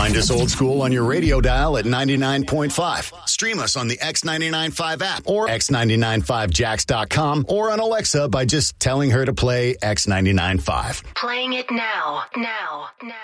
Find us old school on your radio dial at 99.5. Stream us on the X995 app or x995jax.com or on Alexa by just telling her to play X995. Playing it now.